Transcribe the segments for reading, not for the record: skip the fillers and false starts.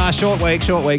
Short week.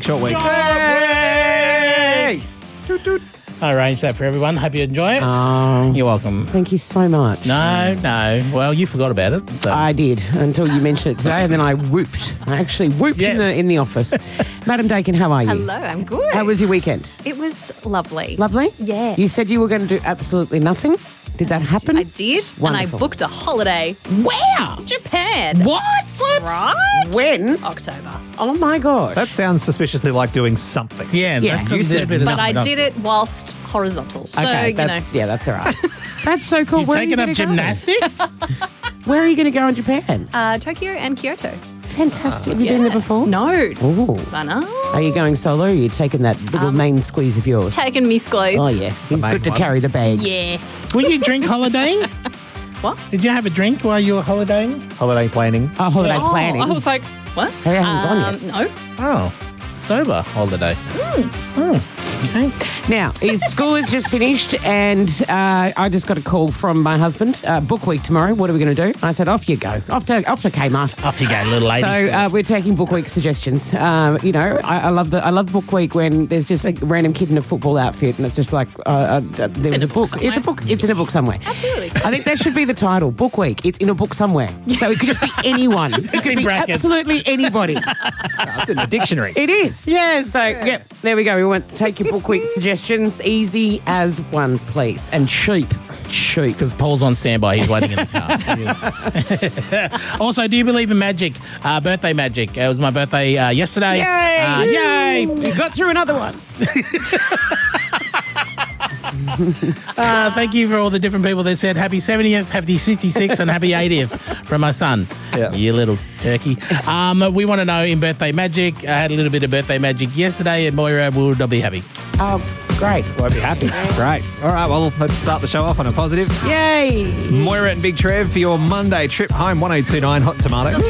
Hey! I arranged that for everyone. Hope you enjoy it. You're welcome. Thank you so much. No. Well, you forgot about it. So. I did until you mentioned it today, and then I whooped. I actually whooped in the office. Madam Dakin, how are you? Hello, I'm good. How was your weekend? It was lovely. Lovely? Yeah. You said you were going to do absolutely nothing. Did that happen? I did, Wonderful. and I booked a holiday. Where? Japan. What? Right? When? October. Oh, my gosh. That sounds suspiciously like doing something. Yeah, Yeah, that's you a said- little bit But enough. I did it whilst horizontal. So, okay, you know. that's all right. That's so cool. You've Where are you taken up gonna go? gymnastics? Where are you going to go in Japan? Tokyo and Kyoto. Fantastic. Have you been there before? No. Ooh. I know. Are you going solo or are you taking that little main squeeze of yours? Taking me clothes. Oh, yeah. He's main good to one. carry the bags. Yeah. Will you drink holidaying? What? Did you have a drink while you were holidaying? Holiday planning. Oh, holiday planning. I was like, what? Hey, I haven't gone yet. No. Oh, sober holiday. Okay. Now, his school has just finished and I just got a call from my husband. Book week tomorrow. What are we going to do? I said, off you go. Off to Kmart. Off you go, little lady. So we're taking book week suggestions. I love book week when there's just a random kid in a football outfit and it's just like there was a book. It's a book. It's in a book somewhere. Absolutely. I think that should be the title. Book week. It's in a book somewhere. So it could just be anyone. It could in be brackets. absolutely anybody. It's in the dictionary. It is. Yes. So, yep, there we go. We want to take your book week suggestions. Easy as ones, please. And cheap. Cheap. Because Paul's on standby. He's waiting in the car. Also, do you believe in magic? Birthday magic. It was my birthday yesterday. Yay! Yay! We got through another one. Thank you for all the different people that said happy 70th, happy 66th, and happy 80th from my son. Yeah. You little turkey. We want to know in birthday magic. I had a little bit of birthday magic yesterday, and Moira would not be happy. Great. Won't be happy. Great. All right, well, let's start the show off on a positive. Yay! Moira and Big Trev for your Monday trip home, 1029 Hot Tomato.